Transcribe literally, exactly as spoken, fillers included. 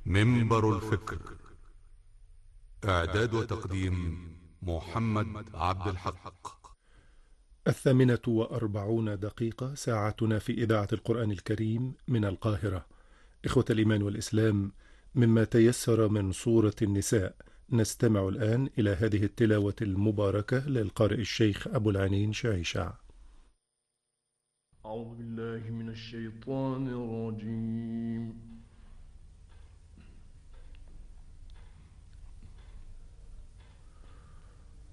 منبر الفكر. إعداد وتقديم محمد عبد الحق. الثامنة وأربعون دقيقة، ساعتنا في إذاعة القرآن الكريم من القاهرة. إخوة الإيمان والإسلام، مما تيسر من سورة النساء نستمع الآن إلى هذه التلاوة المباركة للقارئ الشيخ أبو العنين شعيشع. أعوذ بالله من الشيطان الرجيم.